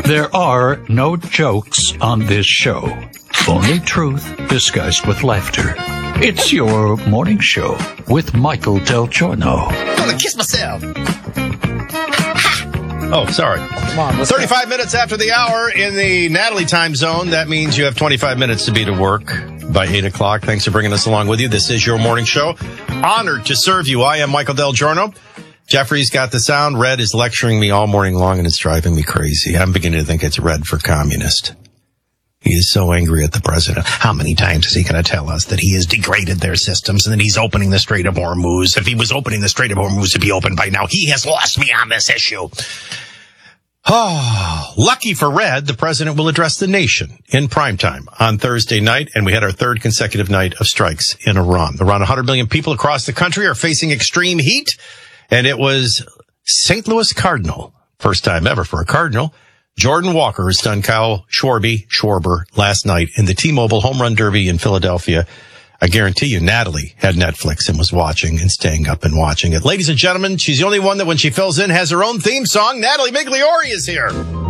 There are no jokes on this show. Only truth disguised with laughter. It's your morning show with Michael Del Giorno. I'm gonna kiss myself. Oh, sorry. Come on, 35 minutes after the hour in the Natalie time zone. That means you have 25 minutes to be to work by 8 o'clock. Thanks for bringing us along with you. This is your morning show. Honored to serve you. I am Michael Del Giorno. Jeffrey's got the sound. Red is lecturing me all morning long, and it's driving me crazy. I'm beginning to think it's red for communist. He is so angry at the president. How many times is he going to tell us that he has degraded their systems and that he's opening the Strait of Hormuz? If he was opening the Strait of Hormuz to be open by now, he has lost me on this issue. Oh, lucky for Red, the president will address the nation in primetime on Thursday night, and we had our third consecutive night of strikes in Iran. Around 100 million people across the country are facing extreme heat, and it was St. Louis Cardinal, first time ever for a Cardinal, Jordan Walker, who stunned Kyle Schwarber last night in the T-Mobile Home Run Derby in Philadelphia. I guarantee you Natalie had Netflix and was watching and staying up and watching it. Ladies and gentlemen, she's the only one that when she fills in has her own theme song. Natalie Migliore is here.